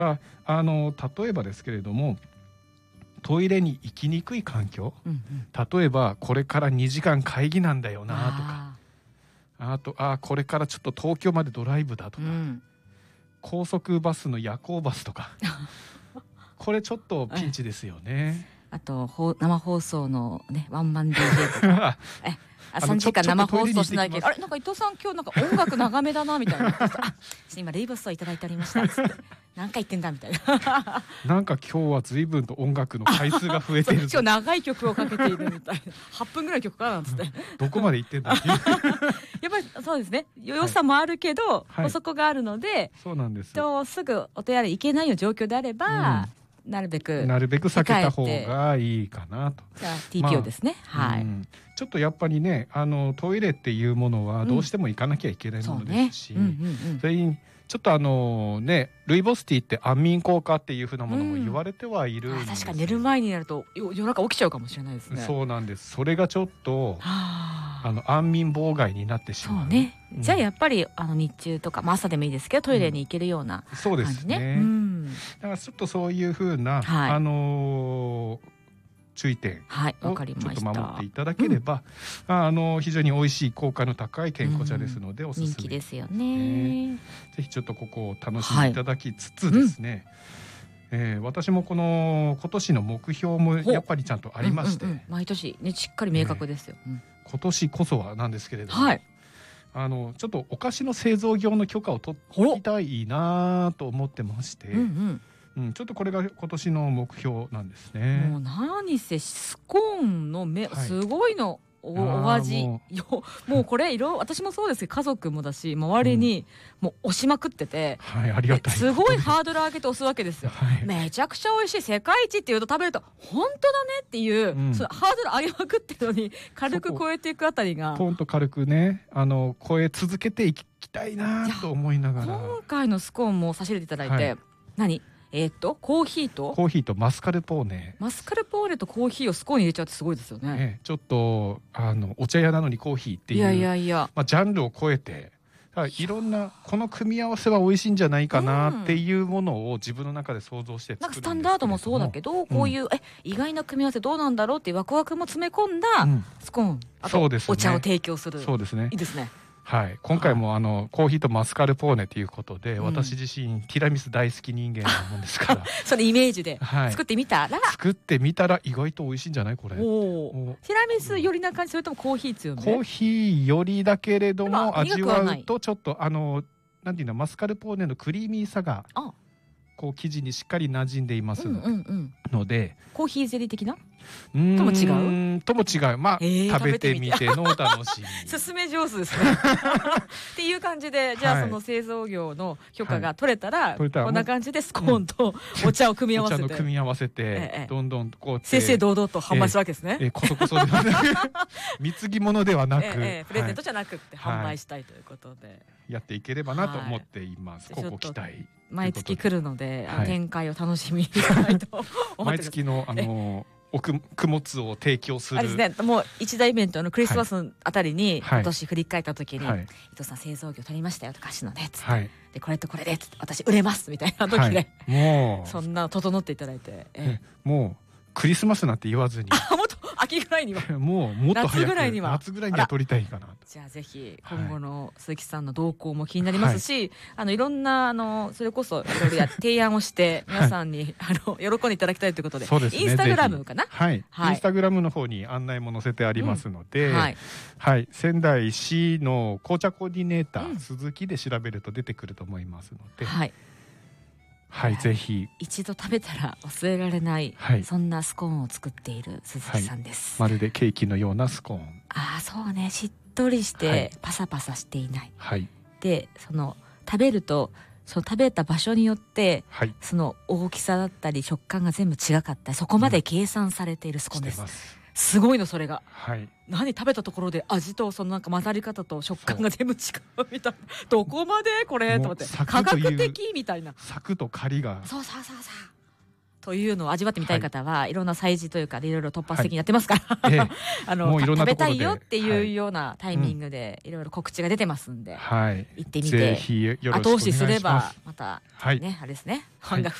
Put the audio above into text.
例えばですけれども、トイレに行きにくい環境、例えばこれから2時間会議なんだよなとか、あとこれからちょっと東京までドライブだとか、高速バスの夜行バスとかこれちょっとピンチですよね。 あと生放送のねワンマン DJ とか3時間生放送しないけど、あれなんか伊藤さん今日なんか音楽長めだなみたいな今レイバスをいただいてありましたっつって何回言ってんだみたいななんか今日は随分と音楽の回数が増えてる今日長い曲をかけているみたいな8分ぐらい曲かなんつってどこまで行ってんだっていうやっぱりそうですね、良さもあるけど、補足があるので、 そうなんです。 すぐお手洗い行けないような状況であれば、なるべく避けた方がいいかなと。 じゃあ TPO ですね、 ちょっとやっぱりね、トイレっていうものはどうしても行かなきゃいけないものですし、それにちょっとルイボスティーって安眠効果っていうふうなものも言われてはいるんです。 確かに寝る前になると夜中起きちゃうかもしれないですね。 そうなんです。それがちょっと安眠妨害になってしまう。 じゃあやっぱり日中とか、朝でもいいですけどトイレに行けるような感じね。 そうですね。だからちょっとそういうふうな注意点をちょっと守っていただければ、非常に美味しい効果の高い健康茶ですのでおすすめ人気ですよね。 ぜひちょっとここを楽しんでいただきつつですね、私も今年の目標もやっぱりちゃんとありまして、 毎年ねしっかり明確ですよ。 今年こそはなんですけれども、ちょっとお菓子の製造業の許可を取りたいなと思ってまして、ちょっとこれが今年の目標なんですね。 もう何せスコーンのすごいのお味もうこれ私もそうですけど家族もだし周りにもう押しまくってて、 ありがたい。 すごいハードル上げて押すわけですよ。めちゃくちゃ美味しい、世界一っていうと食べると本当だねっていう、ハードル上げまくってるのに軽く超えていくあたりがポンと軽くね超え続けていきたいなと思いながら、 今回のスコーンも差し入れていただいて、コーヒーとマスカルポーネとコーヒーをスコーンに入れちゃうってすごいですよね。 ちょっとお茶屋なのにコーヒーっていうジャンルを超えていろんなこの組み合わせは美味しいんじゃないかなっていうものを自分の中で想像して作るんですけれども、 なんかスタンダードもそうだけど、こういう意外な組み合わせどうなんだろうっていうワクワクも詰め込んだスコーン、あとお茶を提供する。 そうですね。 いいですね。 今回もコーヒーとマスカルポーネということで、私自身ティラミス大好き人間なもんですからそのイメージで作ってみたら意外と美味しいんじゃないこれ。ティラミス寄りな感じ、それともコーヒー強め？ コーヒー寄りだけれども味わうとちょっとなんていうの、マスカルポーネのクリーミーさが生地にしっかり馴染んでいますので、 コーヒーゼリー的なとも違う。 食べてみてのお楽しみ。 進め上手ですねっていう感じで、じゃあその製造業の許可が取れたら、こんな感じでスコーンとお茶を組み合わせてどんどんこう正々堂々と販売するわけですね。 こそこそではなく貢ぎ物ではなくプレゼントじゃなくて販売したいということでやっていければなと思っています。ここ期待毎月来るので展開を楽しみにしたいと思ってます。 毎月の供物を提供するあれですね。もう一大イベントクリスマスあたりに今年振り返った時に、伊藤さん製造業取りましたよと菓子のねつって、でこれとこれで私売れますみたいな時で、もうそんな整っていただいて、 もうクリスマスなんて言わずにもっと秋ぐらいにはもっと早く夏ぐらいには取りたいかなと。 じゃあぜひ今後の鈴木さんの動向も気になりますし、いろんなそれこそいろいろ提案をして皆さんに喜んでいただきたいということで、インスタグラムかな、インスタグラムの方に案内も載せてありますので、仙台市の紅茶コーディネーター鈴木で調べると出てくると思いますので、ぜひ一度食べたら忘れられない、そんなスコーンを作っている鈴木さんです。 まるでケーキのようなスコーン。 そうね、しっとりしてパサパサしていない、で食べると食べた場所によって、その大きさだったり食感が全部違かったり、そこまで計算されているスコーンです。すごいのそれが、何食べたところで味とそのなんか混ざり方と食感が全部違うみたいな、どこまでこれと思って科学的みたいな、 サクとカリがというのを味わってみたい方は、いろんな催事というかでいろいろ突発的にやってますから、食べたいよっていうようなタイミングでいろいろ告知が出てますんで、行ってみて後押しすればまたね、あれですね、ファンが